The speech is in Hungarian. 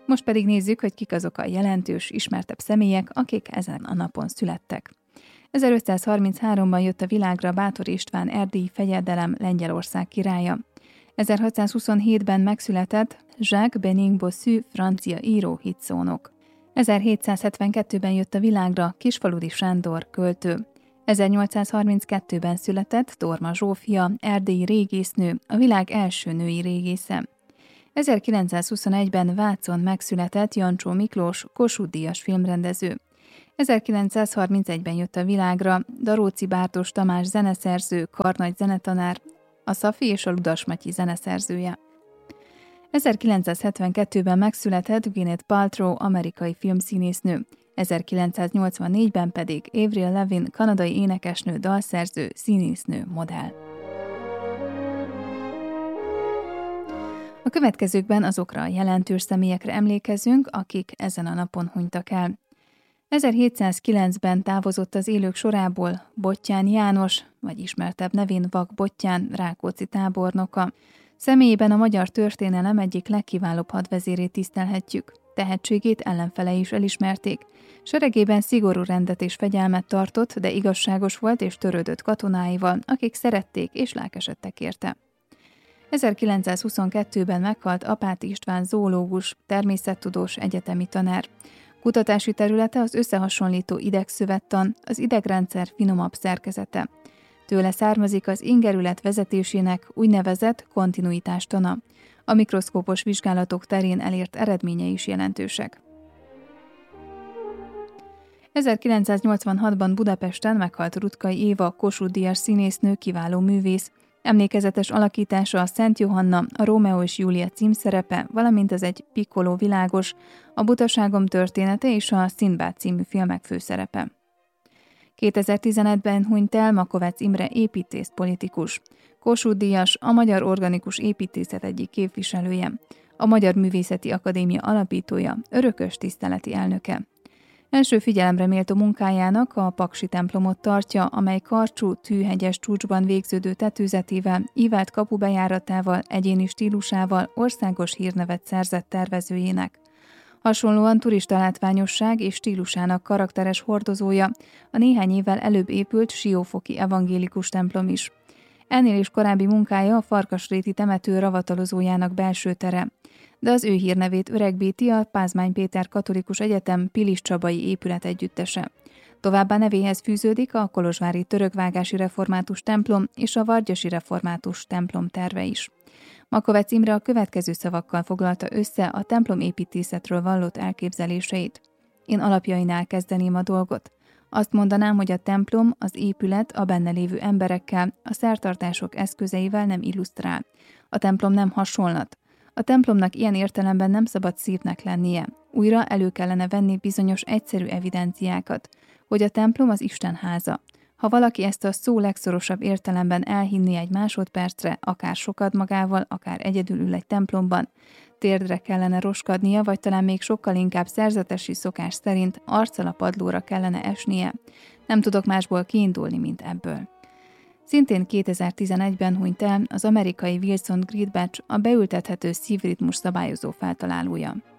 Most pedig nézzük, hogy kik azok a jelentős, ismertebb személyek, akik ezen a napon születtek. 1533-ban jött a világra Báthor István erdélyi fejedelem Lengyelország királya. 1627-ben megszületett Jacques Bénigne Bossu, francia író, hitszónok. 1772-ben jött a világra Kisfaludy Sándor, költő. 1832-ben született Torma Zsófia, erdélyi régésznő, a világ első női régésze. 1921-ben Vácon megszületett Jancsó Miklós, Kossuth-díjas filmrendező. 1931-ben jött a világra Daróczi Bárdos Tamás zeneszerző, karnagy zenetanár, a Szafi és a Ludas Matyi zeneszerzője. 1972-ben megszületett Gwyneth Paltrow, amerikai filmszínésznő, 1984-ben pedig Avril Lavigne, kanadai énekesnő, dalszerző, színésznő, modell. A következőkben azokra a jelentős személyekre emlékezünk, akik ezen a napon hunytak el. 1709-ben távozott az élők sorából Bottyán János, vagy ismertebb nevén Vak Bottyán, Rákóczi tábornoka. Személyében a magyar történelem egyik legkiválóbb hadvezérét tisztelhetjük. Tehetségét ellenfelei is elismerték. Seregében szigorú rendet és fegyelmet tartott, de igazságos volt és törődött katonáival, akik szerették és lelkesedtek érte. 1922-ben meghalt Apáti István zoológus, természettudós, egyetemi tanár. Kutatási területe az összehasonlító idegszövettan, az idegrendszer finomabb szerkezete. Tőle származik az ingerület vezetésének úgynevezett kontinuitástana. A mikroszkópos vizsgálatok terén elért eredményei is jelentősek. 1986-ban Budapesten meghalt Rutkai Éva, Kossuth-díjas színésznő, kiváló művész. Emlékezetes alakítása a Szent Johanna, a Rómeó és Júlia címszerepe, valamint az Egy Piccoló világos, a Butaságom története és a Szindbád című filmek főszerepe. 2011-ben hunyt el Makovec Imre építész politikus. Kossuth-díjas, a magyar organikus építészet egyik képviselője, a Magyar Művészeti Akadémia alapítója, örökös tiszteleti elnöke. Első figyelemre méltó munkájának a Paksi templomot tartja, amely karcsú, tűhegyes csúcsban végződő tetőzetével, ívelt kapubejáratával, egyéni stílusával országos hírnevet szerzett tervezőjének. Hasonlóan turista látványosság és stílusának karakteres hordozója a néhány évvel előbb épült siófoki evangélikus templom is. Ennél is korábbi munkája a Farkasréti temető ravatalozójának belső tere, de az ő hírnevét öregbíti a Pázmány Péter Katolikus Egyetem Pilis-Csabai épület együttese. Továbbá nevéhez fűződik a kolozsvári törökvágási református templom és a vargyasi református templom terve is. Makovec Imre a következő szavakkal foglalta össze a templomépítészetről vallott elképzeléseit. Én alapjainál kezdeném a dolgot. Azt mondanám, hogy a templom, az épület a benne lévő emberekkel, a szertartások eszközeivel nem illusztrál. A templom nem hasonlat. A templomnak ilyen értelemben nem szabad szívnek lennie. Újra elő kellene venni bizonyos egyszerű evidenciákat, hogy a templom az Isten háza. Ha valaki ezt a szó legszorosabb értelemben elhinni egy másodpercre, akár sokad magával, akár egyedül ül egy templomban, térdre kellene roskadnia, vagy talán még sokkal inkább szerzetesi szokás szerint arccal a padlóra kellene esnie. Nem tudok másból kiindulni, mint ebből. Szintén 2011-ben hunyt el az amerikai Wilson Greatbatch, a beültethető szívritmus szabályozó feltalálója.